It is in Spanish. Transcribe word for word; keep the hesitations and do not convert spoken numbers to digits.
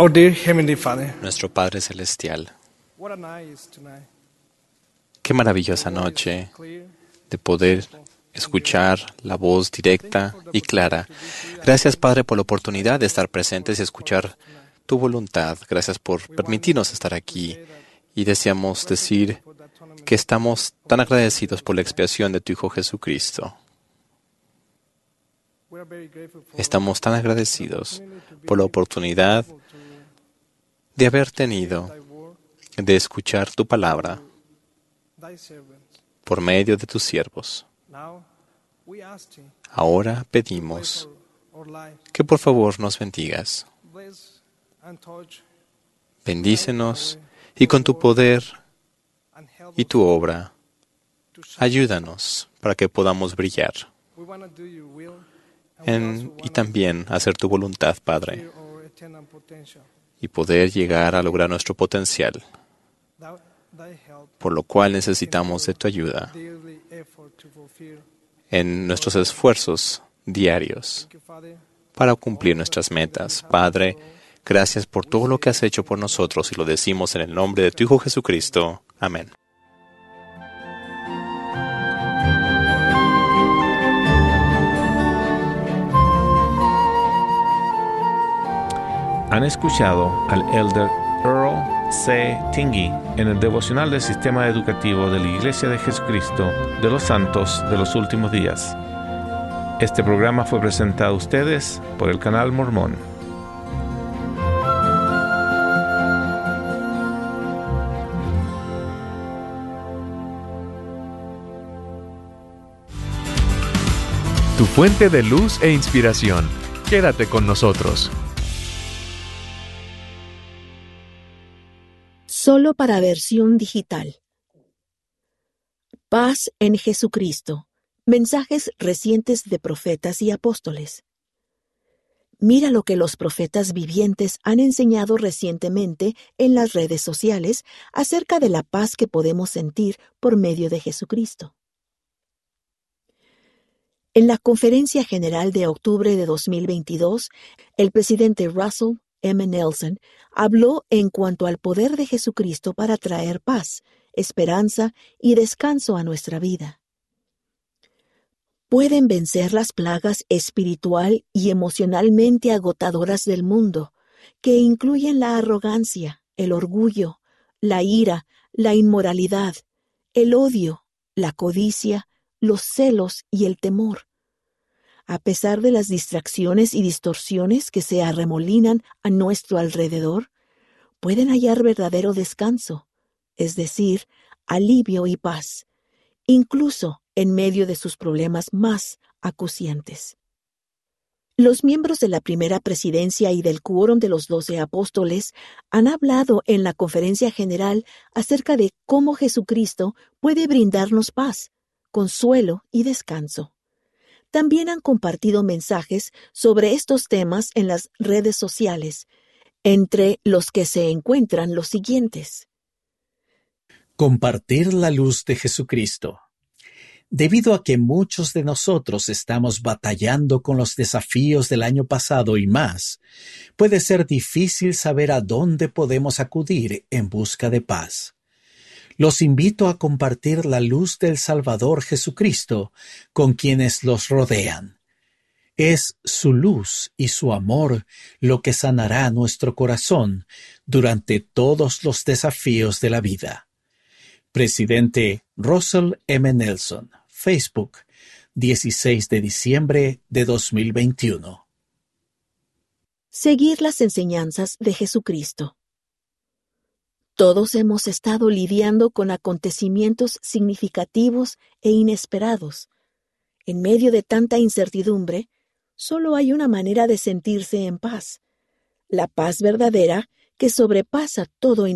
Our dear Heavenly Father, Nuestro Padre Celestial, what a night is tonight. qué maravillosa noche de poder escuchar la voz directa y clara. Gracias, Padre, por la oportunidad de estar presentes y escuchar tu voluntad. Gracias por permitirnos estar aquí. Y deseamos decir que estamos tan agradecidos por la expiación de tu Hijo Jesucristo. Estamos tan agradecidos por la oportunidad de haber tenido de escuchar tu palabra por medio de tus siervos. Ahora pedimos que por favor nos bendigas. Bendícenos y con tu poder y tu obra, ayúdanos para que podamos brillar en, y también hacer tu voluntad, Padre, y poder llegar a lograr nuestro potencial, por lo cual necesitamos de tu ayuda en nuestros esfuerzos diarios para cumplir nuestras metas. Padre, gracias por todo lo que has hecho por nosotros y lo decimos en el nombre de tu Hijo Jesucristo. Amén. Han escuchado al Elder Earl C. Tingey en el devocional del Sistema Educativo de la Iglesia de Jesucristo de los Santos de los Últimos Días. Este programa fue presentado a ustedes por el Canal Mormón. Tu fuente de luz e inspiración. Quédate con nosotros. Solo para versión digital. Paz en Jesucristo. Mensajes recientes de profetas y apóstoles. Mira lo que los profetas vivientes han enseñado recientemente en las redes sociales acerca de la paz que podemos sentir por medio de Jesucristo. En la Conferencia General de octubre de dos mil veintidós, el presidente Russell M. Nelson habló en cuanto al poder de Jesucristo para traer paz, esperanza y descanso a nuestra vida. Pueden vencer las plagas espiritual y emocionalmente agotadoras del mundo, que incluyen la arrogancia, el orgullo, la ira, la inmoralidad, el odio, la codicia, los celos y el temor. A pesar de las distracciones y distorsiones que se arremolinan a nuestro alrededor, pueden hallar verdadero descanso, es decir, alivio y paz, incluso en medio de sus problemas más acuciantes. Los miembros de la primera presidencia y del quórum de los doce apóstoles han hablado en la conferencia general acerca de cómo Jesucristo puede brindarnos paz, consuelo y descanso. También han compartido mensajes sobre estos temas en las redes sociales, entre los que se encuentran los siguientes. Compartir la luz de Jesucristo. Debido a que muchos de nosotros estamos batallando con los desafíos del año pasado y más, puede ser difícil saber a dónde podemos acudir en busca de paz. Los invito a compartir la luz del Salvador Jesucristo con quienes los rodean. Es su luz y su amor lo que sanará nuestro corazón durante todos los desafíos de la vida. Presidente Russell M. Nelson, Facebook, dieciséis de diciembre de dos mil veintiuno. Seguir las enseñanzas de Jesucristo. Todos hemos estado lidiando con acontecimientos significativos e inesperados. En medio de tanta incertidumbre, solo hay una manera de sentirse en paz, la paz verdadera que sobrepasa todo